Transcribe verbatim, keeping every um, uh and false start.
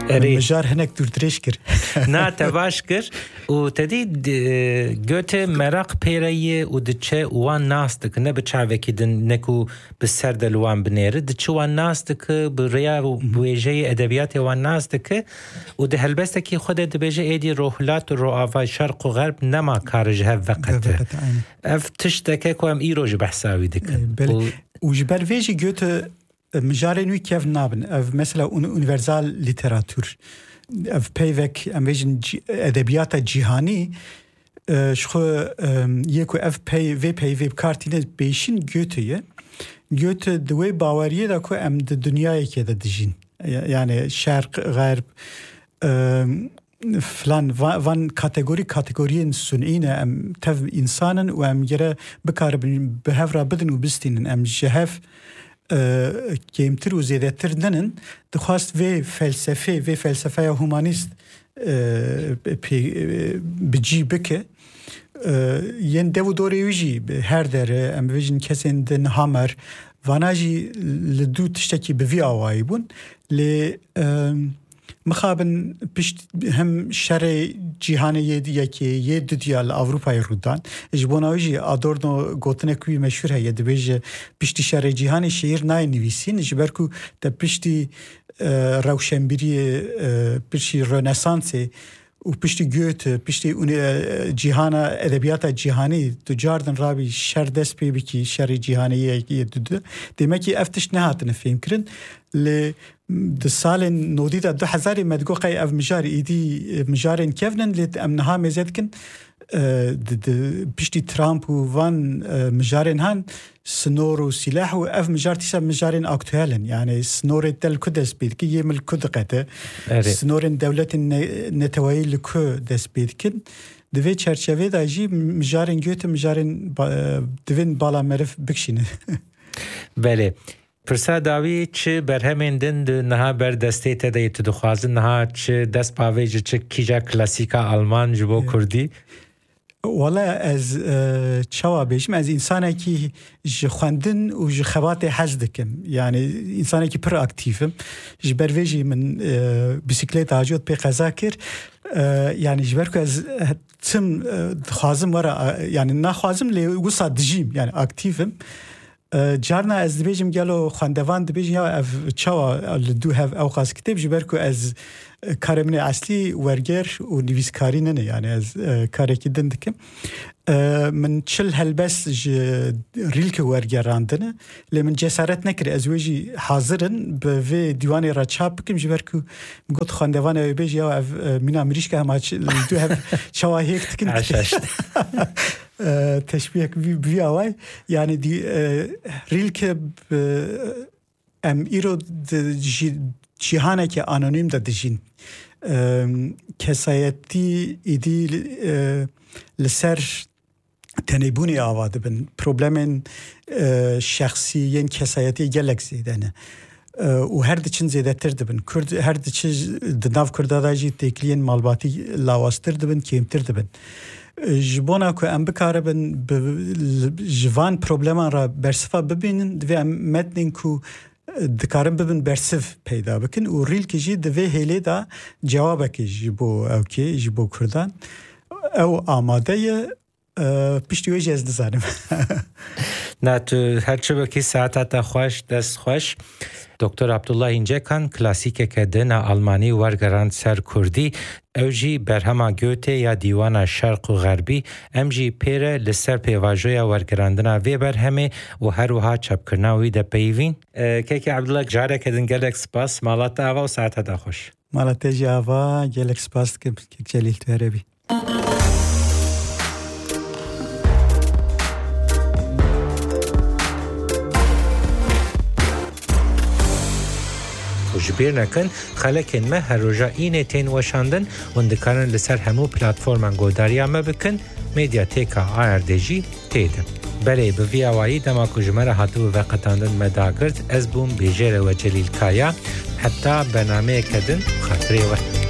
مجار هناك دور دريش كر نا تباش كر وتديد جوت مرق بيريه ودتشي وان ناستك نبتشعبكي دن نكو بالسرد الوان بنير دتشي وان ناستك بريا بويجي ادبيات وان ناستك وده هلبستكي خود دبيجي ايدي روحلات وروافاي شرق وغرب نما كارج هف وقت اف تشتكك وام ايروج بحساوي دك وجبر فيجي جوت مجاري نوی کیف نابن اف مثلا اونیورسال لیتراتور اف پیوک امویجن ادبیات جهانی شخو یکو اف پی وی پی وی بکارتینه بیشین گوتیه گوت دوی باوریه دا کو ام د دنیای که د دجین یعنی شرق غرب فلان وان کاتگوری کاتگورین سنئینه ام تف انسانن و ام یره بکار بهفرا بدن و بستینن ام جهف کمتر و زیادتر ننن دخواست وی فلسفه وی فلسفه هومانیست بجی بکه ین دو دوری ویجی هر دره ام ویجن کسین دن همر واناجی لدو تشتکی بوی آوایی بون لی مخابن پشت هم شر جهانی یه که یه دو دیال اروپای رودان اجبوناویجی آدورنو گوتنه کوی مشهور هست دبیج پشتی شر جهانی شعر نای نویسین اجبرکو ده پشتی روشنبیری پشتی رنسانسی و پشتی گوت پشتی اون جهان ادبیات جهانی تو جاردن رابی شر دست پی بکی شر جهانی یه دو دو دیمکی افتش نهاتن فهم کرن ل د سال نودی د دو هزار مدگو قای اف مجار ایدی مجارن کفنن ل امنها مزید کن د پشتی ترامپ و وان مجارن هن سنور و سلاح و اف مجار تیسا مجارن اکتوالن یعنی سنور دل کدس بید که یه مل کد قده سنور دولت نتوایی لکو دست بید کن دوی چرچوه دا جی مجارن گوت مجارن دوین بالا مرف بکشینه بله پرسا داوی چه برهمین دند نها بر دسته تدهی تدخوازن نها چه دست پاویج چه کیجا کلاسیکا آلمان جبو کردی؟ والا از چوا بیشم از انسانی که خواندن و خبات حز دکم یعنی انسانی که پر اکتیفم جبرویجی من بیسیکلت آجود پی قضا کر یعنی جبرکو از تم خوازم ورا یعنی نخوازم لی وصا دجیم یعنی اکتیفم جارنا از دبیجم گلو خواندوان دبیجم یا اف چوا لدو هف اوقاس کتاب جبرکو از کارمن اصلی ورگر و نویسکاری نه یعنی از کاری که دندکم من چل هلبس ریل که ورگراندنه لی من جسارت نکر از ویجی حاضرن به دیوانی را چاپ بکم جبرکو مگود خواندوان او بیج یا اف مینا مریش که همه لدو هف چوا هیک تکن تشبیه بی آوای یعنی دی ریل که ام ایرو جهانه که آنونیم دا دجین کسایتی ایدی لسر تنیبونی آواده بن پروبلمن شخصی ین کسایتی گلک زیدنه و هر دچن زیاده تر دبن کرد هر دچ دناف کرداداجی تکلین مالباتی لاواستر دبن کیمتر دبن جبونا که ام بکاربن جوان پروبلمان را برصفا ببینن دوی ام متنین که دکارم ببین برصف پیدا بکن و ریل که جی دوی هیلی دا جوابه که جبو او که جبو کردن او آماده پشتی ویجی از دزانم نه تو هرچه بکی ساعتا تا خوش دست خوش دکتر عبدالله اینجا کن کلاسیک که دن آلمانی ورگران سر کردی او جی برهما گوته یا دیوان شرق و غربی ام جی پیره لسر پیواجوی ورگراندنا وی برهمه و هر وها چپ کرناوی ده پیوین که که عبدالله جاره کدن گلک سپاس مالات آوا و ساعتا تا خوش مالات جی آوا گلک سپاس که جلیل تو هره بی جبیر نکن خلکن ما هر روزا اینه تین وشاندن وندکارن لسر همو پلاتفورمان گوداریا ما بکن مدیاتیکا آی آر دی جی تیدن بله به وی آوایی دما کجمره هاتو و قطاندن مداگرد از بوم بیجره و جلیل کایا حتی برنامه کدن خاطره و